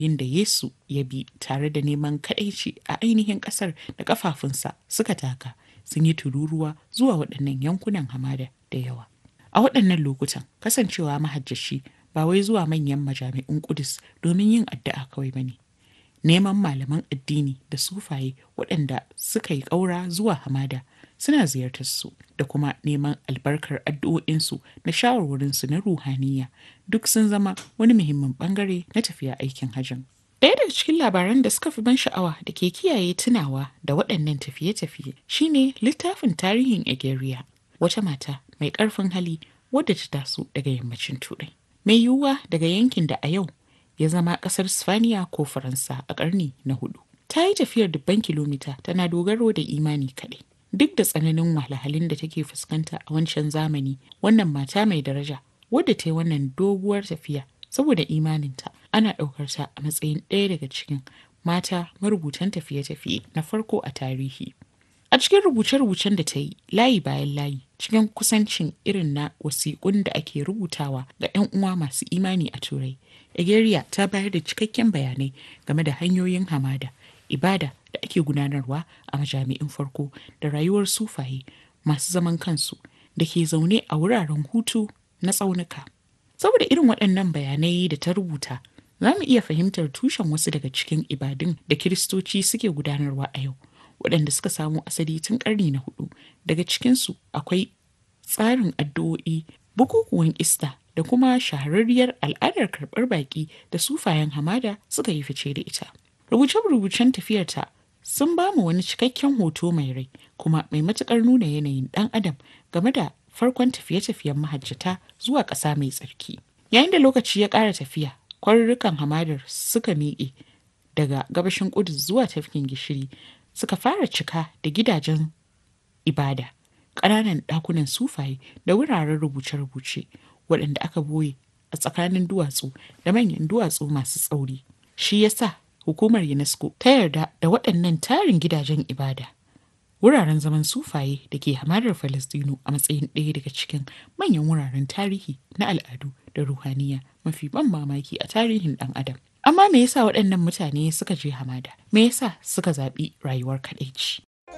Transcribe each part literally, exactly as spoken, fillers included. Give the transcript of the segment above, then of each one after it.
yin da Yesu ya bi tare da neman kaɗaici a ainihin ƙasar da ƙafafunsa suka taka sun yi tururuwa zuwa waɗannan yankunan hamada da yawa. A waɗannan lokutan kasancewa mahajjaci ba wai zuwa manyan majami'un Ƙudus domin yin addu'a kawai ba ne. Neman malaman addini da sufaye waɗanda suka yi ƙaura zuwa hamada suna ziyartar su da kuma neman albarkar addu'o'insu na shawarwarinsu na ruhaniya duk sun zama wani muhimmin ɓangare na tafiya aikin hajjin. Ɗaya daga cikin labaran da suka fi ban sha'awa da ke kiyaye tunawa da waɗannan tafiye-tafiye shine littafin tarihin Egeria, wata mata mai ƙarfin hali wadda ta taso daga yammacin Turai. Mai yiwuwa daga yankin da a yau ya zama ƙasar Sifaniya ko Faransa a ƙarni na hudu. Ta yi tafiyar dubban kilomita tana dogaro da imani kaɗai. Duk da tsananin wahalhalun da take fuskanta a wancan zamani, wannan mata mai daraja wadda ta yi wannan doguwar tafiya saboda imaninta ana ɗaukar ta a matsayin ɗaya daga cikin mata marubutan tafiye-tafiye na farko a tarihi. A cikin rubuce-rubucen da ta yi layi bayan layi cikin kusancin irin na wasiƙun da ake rubutawa ga 'yan uwa masu imani a Turai, Egeria ta bayar da cikakken bayanai game da hanyoyin hamada, ibada da ake gudanarwa a majami'in farko da rayuwar sufaye masu zaman kansu da ke zaune a wuraren hutu na tsaunuka. Saboda irin waɗannan bayanai da ta rubuta, za mu iya fahimtar tushen wasu daga cikin ibadun da Kiristoci suke gudanarwa a yau, waɗanda suka samo asali tun ƙarni na hudu. Daga cikinsu akwai tsarin addu'o'i, bukukuwan Ista da kuma shahararriyar al'adar karɓar baƙi da sufayen hamada suka yi fice da ita. Rubuce-rubucen tafiyarta sun ba mu wani cikakken hoto mai rai kuma mai matuƙar nuna yanayin ɗan adam game da farkon tafiye-tafiyen mahajjata zuwa ƙasa mai tsarki. Yayin da lokaci ya ƙara tafiya, kwarurrukan hamadar suka miƙe daga gabashin Ƙudus zuwa tafkin gishiri suka fara cika da gidajen ibada, ƙananan ɗakunan sufaye da wuraren rubuce-rubuce waɗanda aka boye a tsakanin duwatsu da manyan duwatsu masu tsauri. Shi yasa hukumar UNESCO ta yarda da waɗannan tarin gidajen ibada, wuraren zaman sufaye da ke hamadar Falastinu a matsayin ɗaya daga cikin manyan wuraren tarihi na al'adu da ruhaniya mafi ban mamaki a tarihin ɗan adam. Amma me yasa waɗannan mutane suka je hamada? Me yasa suka zaɓi rayuwar kaɗaici?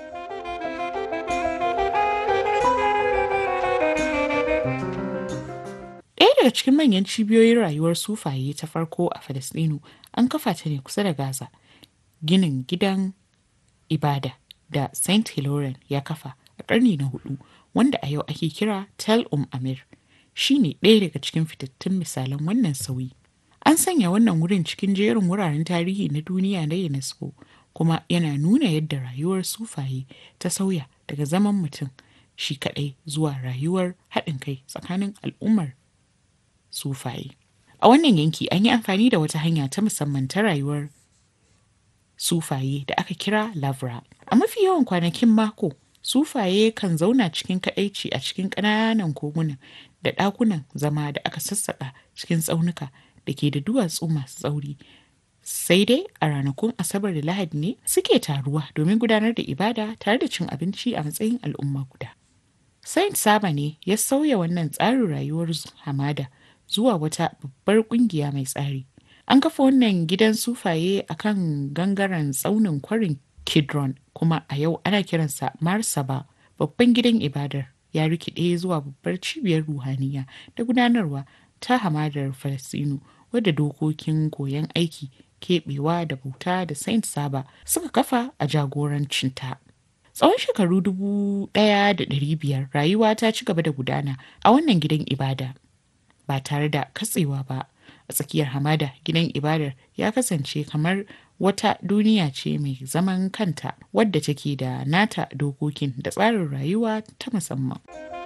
Ɗaya daga cikin manyan cibiyoyin rayuwar sufaye ta farko a Falasɗinu an kafa ta ne kusa da Gaza. Ginin gidan ibada da Saint Hilarion ya kafa a ƙarni na hudu, wanda a yau ake kira Tel Um Amir, shi ne ɗaya daga cikin fitattun misalan wannan sauyi. An sanya wannan wurin cikin jerin wuraren tarihi na duniya na UNESCO, kuma yana nuna yadda rayuwar sufaye ta sauya daga zaman mutum shi kaɗai zuwa rayuwar haɗin kai tsakanin al'ummar sufaye. A wannan yanki an yi amfani da wata hanya ta musamman ta rayuwar sufaye da aka kira lavra. A mafi yawan kwanakin mako, sufaye kan zauna cikin kaɗaici a cikin ƙananan koguna da ɗakunan zama da aka sassaƙa cikin tsaunuka da ke da duwatsu masu tsauri. Sai dai a ranakun Asabar da Lahadi ne suke taruwa domin gudanar da ibada tare da cin abinci a matsayin al'umma guda. Saint Saba ne ya sauya wannan tsarin rayuwar hamada zuwa wata babbar ƙungiya mai tsari. An kafa wannan gidan sufaye a kan gangaren tsaunin kwarin Kidron, kuma a yau ana kiransa Marsaba. Babban gidan ibadar ya rikide zuwa babbar cibiyar ruhaniya da gudanarwa ta hamadar Falasɗinu, wadda dokokin koyon aiki, keɓewa da bauta da Saint Saba suka kafa a jagorancinta. Tsawon shekaru dubu ɗaya da ɗari biyar rayuwa ta ci gaba da gudana a wannan gidan ibada ba tare da katsewa ba. A tsakiyar hamada, gidan ibadar ya kasance kamar wata duniya ce mai zaman kanta wadda take da nata dokokin da tsarin rayuwa ta musamman.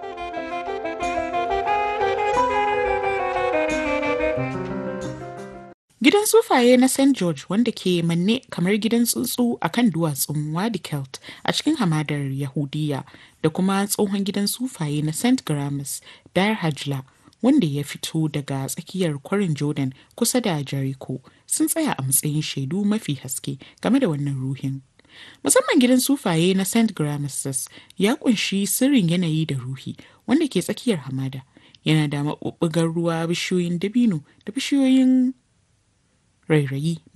Gidan sufaye na Saint George, wanda ke manne kamar gidan tsuntsu a kan duwatsun Wadi Kelt a cikin hamadar Yahudiya, da kuma tsohon gidan sufaye na Saint Gramis Dar Hajla, wanda ya fito daga tsakiyar kwarin Jordan kusa da Jericho, sun tsaya a matsayin shaidu mafi haske game da wannan ruhin. Musamman gidan sufaye na Saint Gramis ya kunshi sirrin yanayi da ruhi, wanda ke tsakiyar hamada. Yana da maɓuɓɓugar ruwa, bishiyoyin dabino da bishiyoyin rairayi